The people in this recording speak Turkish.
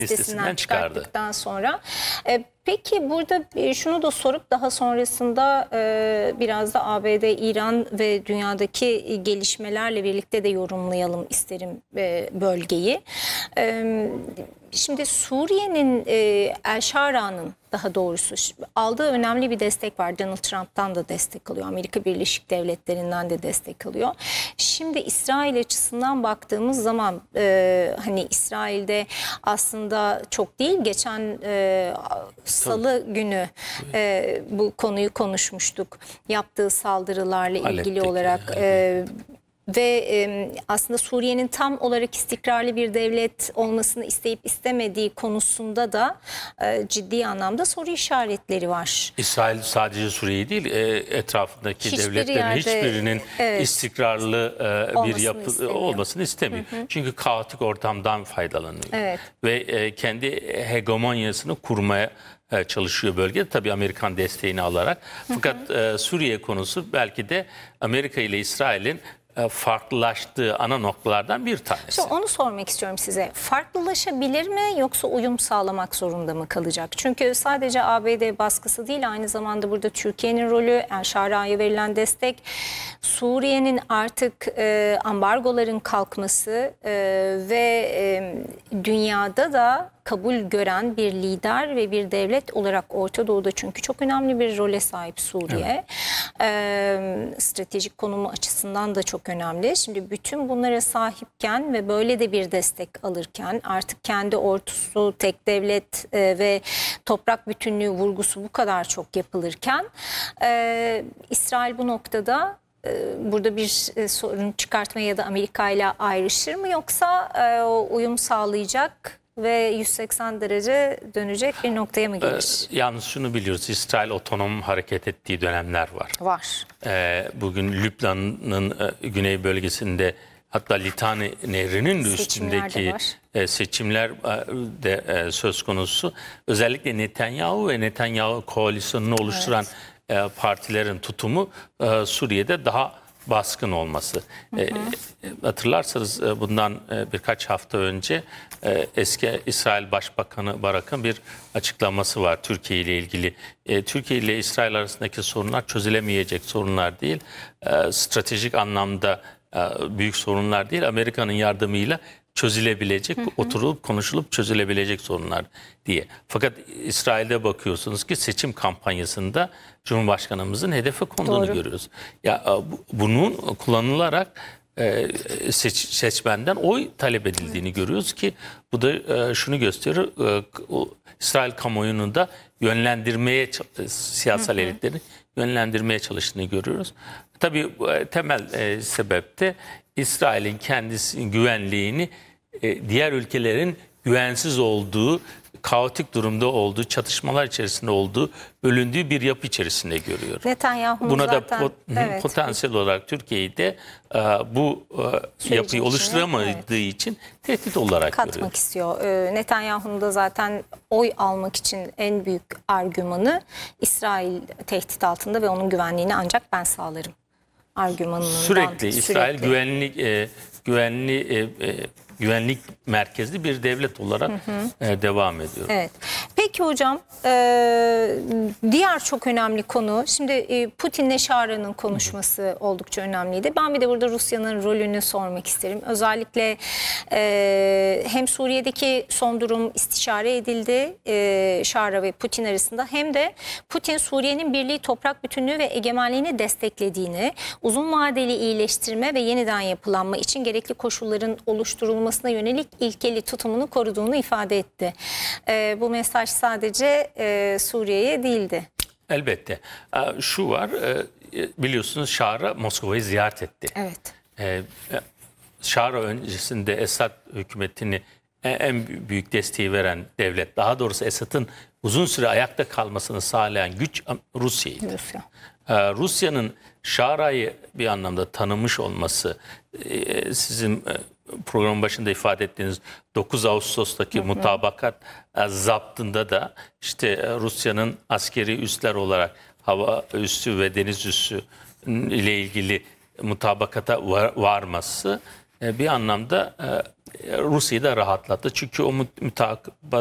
listesinden çıkarttıktan sonra. Peki burada şunu da sorup daha sonrasında biraz da ABD, İran ve dünyadaki gelişmelerle birlikte de yorumlayalım isterim bölgeyi. Şimdi Suriye'nin El Şara'nın daha doğrusu aldığı önemli bir destek var. Donald Trump'tan da destek alıyor. Amerika Birleşik Devletleri'nden de destek alıyor. Şimdi İsrail açısından baktığımız zaman hani İsrail'de aslında çok değil geçen Salı günü bu konuyu konuşmuştuk. Yaptığı saldırılarla ilgili olarak ve aslında Suriye'nin tam olarak istikrarlı bir devlet olmasını isteyip istemediği konusunda da ciddi anlamda soru işaretleri var. İsrail sadece Suriye değil, etrafındaki devletlerin hiçbirinin istikrarlı bir yapı olmasını istemiyor. Çünkü kaotik ortamdan faydalanıyor. Ve kendi hegemonyasını kurmaya çalışıyor bölgede. Tabii Amerikan desteğini alarak. Fakat Suriye konusu belki de Amerika ile İsrail'in farklılaştığı ana noktalardan bir tanesi. İşte onu sormak istiyorum size. Farklılaşabilir mi yoksa uyum sağlamak zorunda mı kalacak? Çünkü sadece ABD baskısı değil, aynı zamanda burada Türkiye'nin rolü, El Şara'ya verilen destek, Suriye'nin artık ambargoların kalkması ve dünyada da kabul gören bir lider ve bir devlet olarak Orta Doğu'da, çünkü çok önemli bir role sahip Suriye. Stratejik konumu açısından da çok önemli. Şimdi bütün bunlara sahipken ve böyle de bir destek alırken, artık kendi ordusu, tek devlet ve toprak bütünlüğü vurgusu bu kadar çok yapılırken İsrail bu noktada burada bir sorun çıkartmaya ya da Amerika ile ayrışır mı, yoksa uyum sağlayacak ve 180 derece dönecek bir noktaya mı gelir? Yalnız şunu biliyoruz, İsrail otonom hareket ettiği dönemler var. Bugün Lübnan'ın güney bölgesinde, hatta Litani Nehri'nin üstündeki seçimler de söz konusu. Özellikle Netanyahu ve Netanyahu koalisyonunu oluşturan partilerin tutumu Suriye'de daha baskın olması. Hatırlarsanız bundan birkaç hafta önce eski İsrail Başbakanı Barak'ın bir açıklaması var Türkiye ile ilgili. Türkiye ile İsrail arasındaki sorunlar çözülemeyecek sorunlar değil, stratejik anlamda büyük sorunlar değil, Amerika'nın yardımıyla çözülebilecek, oturulup konuşulup çözülebilecek sorunlar diye. Fakat İsrail'de bakıyorsunuz ki seçim kampanyasında Cumhurbaşkanımızın hedefe konduğunu görüyoruz. Bunun kullanılarak seçmenden oy talep edildiğini görüyoruz ki bu da şunu gösteriyor, İsrail kamuoyunu da yönlendirmeye, siyasal elitlerini yönlendirmeye çalıştığını görüyoruz. Tabii temel sebep de İsrail'in kendisinin güvenliğini diğer ülkelerin güvensiz olduğu, kaotik durumda olduğu, çatışmalar içerisinde olduğu, bölündüğü bir yapı içerisinde görüyor. Netanyahu'nun buna zaten, da potansiyel olarak Türkiye'yi de bu yapıyı oluşturamadığı için tehdit olarak katmak istiyor. Netanyahu'nun da zaten oy almak için en büyük argümanı İsrail tehdit altında ve onun güvenliğini ancak ben sağlarım argümanından. Sürekli İsrail güvenlik merkezli bir devlet olarak devam ediyor. Evet. Peki hocam, diğer çok önemli konu, şimdi Putin'le Şara'nın konuşması oldukça önemliydi. Ben bir de burada Rusya'nın rolünü sormak isterim. Özellikle hem Suriye'deki son durum istişare edildi Şara ve Putin arasında, hem de Putin Suriye'nin birliği, toprak bütünlüğü ve egemenliğini desteklediğini, uzun vadeli iyileştirme ve yeniden yapılanma için gerekli koşulların oluşturulmasına yönelik ilkeli tutumunu koruduğunu ifade etti. Bu mesaj sadece Suriye'ye değildi. Elbette. Şu var, biliyorsunuz Şara Moskova'yı ziyaret etti. Evet. Şara öncesinde Esad hükümetini en büyük desteği veren devlet, daha doğrusu Esad'ın uzun süre ayakta kalmasını sağlayan güç Rusya'ydı. Rusya'nın Şara'yı bir anlamda tanımış olması, sizin programın başında ifade ettiğiniz 9 Ağustos'taki mutabakat zaptında da işte Rusya'nın askeri üsler olarak hava üssü ve deniz üssü ile ilgili mutabakata varması bir anlamda Rusya'yı da rahatlattı. Çünkü o